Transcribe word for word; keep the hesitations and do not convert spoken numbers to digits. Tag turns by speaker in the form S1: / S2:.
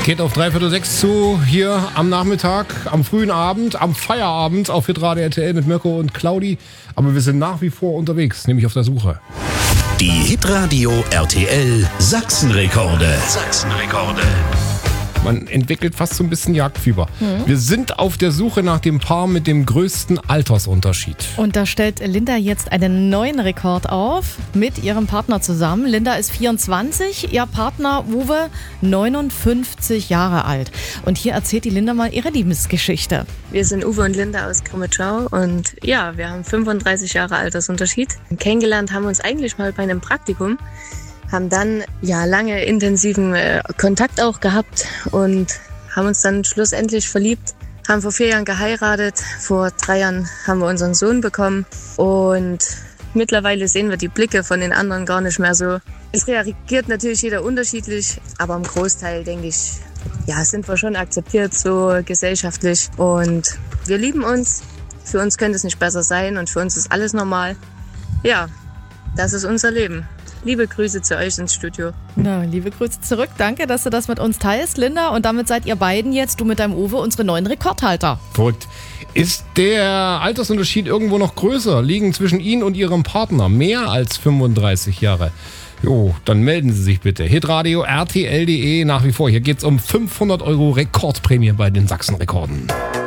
S1: Geht auf dreiviertel sechs zu, hier am Nachmittag, am frühen Abend, am Feierabend auf Hitradio R T L mit Mirko und Claudi. Aber wir sind nach wie vor unterwegs, nämlich auf der Suche.
S2: Die Hitradio R T L Sachsenrekorde. Sachsenrekorde.
S1: Man entwickelt fast so ein bisschen Jagdfieber. Mhm. Wir sind auf der Suche nach dem Paar mit dem größten Altersunterschied.
S3: Und da stellt Linda jetzt einen neuen Rekord auf mit ihrem Partner zusammen. Linda ist vierundzwanzig, ihr Partner Uwe neunundfünfzig Jahre alt. Und hier erzählt die Linda mal ihre Liebesgeschichte.
S4: Wir sind Uwe und Linda aus Grimmitschau und ja, wir haben fünfunddreißig Jahre Altersunterschied. Kennengelernt haben wir uns eigentlich mal bei einem Praktikum. Haben dann ja lange intensiven äh, Kontakt auch gehabt und haben uns dann schlussendlich verliebt. Haben vor vier Jahren geheiratet, vor drei Jahren haben wir unseren Sohn bekommen und mittlerweile sehen wir die Blicke von den anderen gar nicht mehr so. Es reagiert natürlich jeder unterschiedlich, aber im Großteil denke ich, ja, sind wir schon akzeptiert so gesellschaftlich und wir lieben uns. Für uns könnte es nicht besser sein und für uns ist alles normal. Ja, das ist unser Leben. Liebe Grüße zu euch ins Studio.
S3: Na, liebe Grüße zurück. Danke, dass du das mit uns teilst, Linda. Und damit seid ihr beiden jetzt, du mit deinem Uwe, unsere neuen Rekordhalter.
S1: Verrückt. Ist der Altersunterschied irgendwo noch größer? Liegen zwischen Ihnen und Ihrem Partner mehr als fünfunddreißig Jahre? Jo, dann melden Sie sich bitte. Hitradio R T L punkt de nach wie vor. Hier geht's um fünfhundert Euro Rekordprämie bei den Sachsenrekorden.